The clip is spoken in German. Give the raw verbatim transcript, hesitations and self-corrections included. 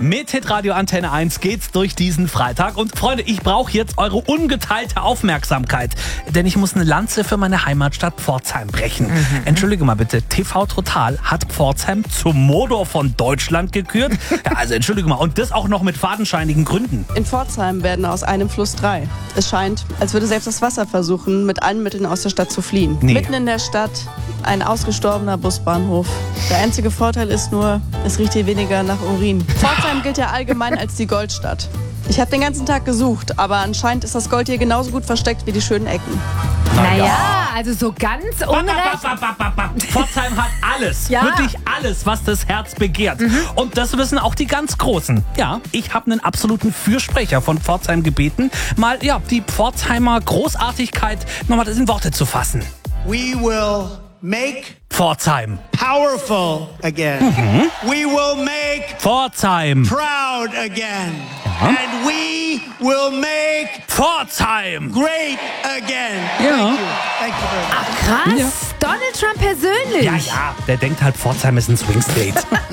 Mit Hitradio Antenne eins geht's durch diesen Freitag. Und Freunde, ich brauche jetzt eure ungeteilte Aufmerksamkeit. Denn ich muss eine Lanze für meine Heimatstadt Pforzheim brechen. Mhm. Entschuldige mal bitte, T V Total hat Pforzheim zum Motor von Deutschland gekürt. Ja, also entschuldige mal, und das auch noch mit fadenscheinigen Gründen. In Pforzheim werden aus einem Fluss drei. Es scheint, als würde selbst das Wasser versuchen, mit allen Mitteln aus der Stadt zu fliehen. Nee. Mitten in der Stadt ein ausgestorbener Busbahnhof. Der einzige Vorteil ist nur, es riecht hier weniger nach Urin. Pforzheim gilt ja allgemein als die Goldstadt. Ich habe den ganzen Tag gesucht, aber anscheinend ist das Gold hier genauso gut versteckt wie die schönen Ecken. Naja, also so ganz unrecht. Bap, bap, bap, bap. Pforzheim hat alles, Ja. wirklich alles, was das Herz begehrt. Mhm. Und das wissen auch die ganz Großen. Ja, ich habe einen absoluten Fürsprecher von Pforzheim gebeten, mal ja die Pforzheimer Großartigkeit nochmal in Worte zu fassen. We will make Pforzheim. powerful again. Mm-hmm. We will make Pforzheim. proud again. And we will make Pforzheim. great again. Ja. Thank you. Thank you very much. Krass, Donald Trump persönlich. Ja, ja, der denkt halt, Pforzheim ist ein Swing State.